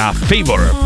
era Favor.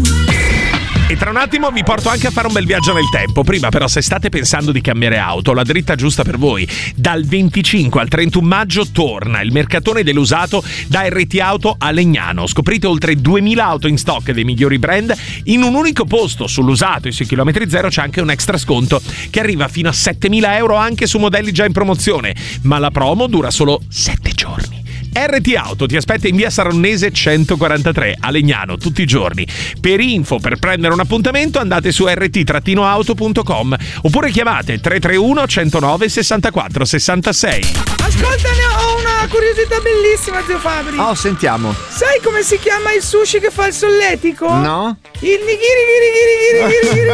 E tra un attimo vi porto anche a fare un bel viaggio nel tempo. Prima però, se state pensando di cambiare auto, la dritta giusta per voi: dal 25 al 31 maggio torna il mercatone dell'usato da RT Auto a Legnano. Scoprite oltre 2000 auto in stock dei migliori brand in un unico posto. Sull'usato e sui chilometri zero c'è anche un extra sconto che arriva fino a 7.000 euro anche su modelli già in promozione, ma la promo dura solo 7 giorni. RT Auto ti aspetta in via Saronnese 143 a Legnano tutti i giorni. Per info, per prendere un appuntamento, andate su rt-auto.com oppure chiamate 331 109 64 66. Ascolta, ne ho una curiosità bellissima, zio Fabri. Oh, sentiamo. Sai come si chiama il sushi che fa il solletico? No? Il nigiri.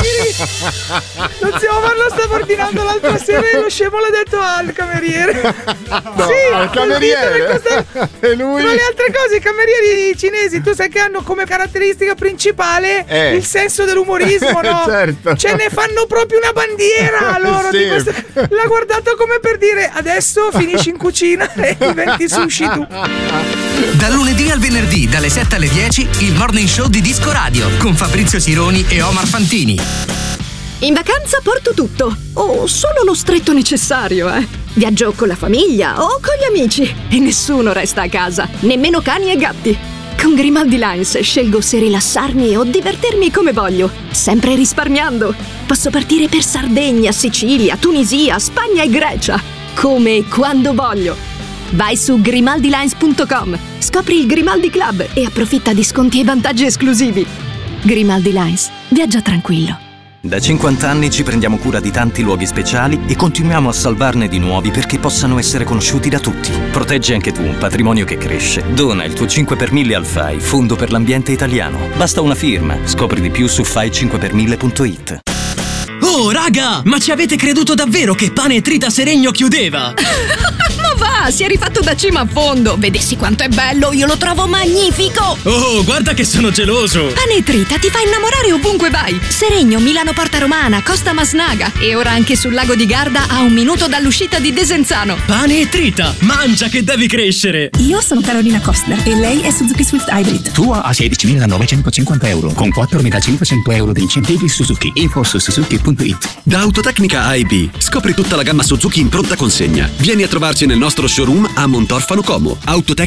Lo zio Omar lo stava ordinando l'altra sera e lo scemo l'ha detto al cameriere. No, sì, al cameriere. E lui? Tra le altre cose, i camerieri cinesi, tu sai che hanno come caratteristica principale il senso dell'umorismo, no? Certo. Ce ne fanno proprio una bandiera loro. Sì. Di questo. L'ha guardato come per dire: adesso finisci in cucina e diventi sushi tu. Dal lunedì al venerdì, dalle 7 alle 10, il Morning Show di Disco Radio con Fabrizio Sironi e Omar Fantini. In vacanza porto tutto, o solo lo stretto necessario, Viaggio con la famiglia o con gli amici e nessuno resta a casa, nemmeno cani e gatti. Con Grimaldi Lines scelgo se rilassarmi o divertirmi come voglio, sempre risparmiando. Posso partire per Sardegna, Sicilia, Tunisia, Spagna e Grecia, come e quando voglio. Vai su grimaldilines.com, scopri il Grimaldi Club e approfitta di sconti e vantaggi esclusivi. Grimaldi Lines, viaggia tranquillo. Da 50 anni ci prendiamo cura di tanti luoghi speciali e continuiamo a salvarne di nuovi perché possano essere conosciuti da tutti. Proteggi anche tu un patrimonio che cresce. Dona il tuo 5 per 1000 al FAI, Fondo per l'Ambiente Italiano. Basta una firma. Scopri di più su fai5per1000.it. Oh raga, ma ci avete creduto davvero che Pane e Trita Seregno chiudeva? Ma va, si è rifatto da cima a fondo. Vedessi quanto è bello, io lo trovo magnifico. Oh, guarda che sono geloso. Pane e Trita ti fa innamorare ovunque vai. Seregno, Milano Porta Romana, Costa Masnaga e ora anche sul lago di Garda a 1 minuto dall'uscita di Desenzano. Pane e Trita, mangia che devi crescere. Io sono Carolina Costner e lei è Suzuki Swift Hybrid. Tua a 16.950 euro con 4.500 euro di incentivi Suzuki. Info su suzuki.it. Da Autotecnica AIB scopri tutta la gamma Suzuki in pronta consegna. Vieni a trovarci nel nostro showroom a Montorfano Como. Autotecnica